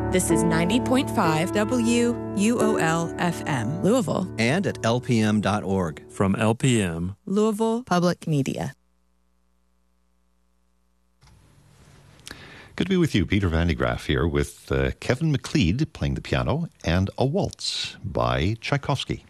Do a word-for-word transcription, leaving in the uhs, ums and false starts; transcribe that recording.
This is ninety point five W U O L F M, Louisville. And at L P M dot org. From L P M, Louisville Public Media. Good to be with you. Peter Van de Graaff here with uh, Kevin MacLeod playing the piano and a waltz by Tchaikovsky.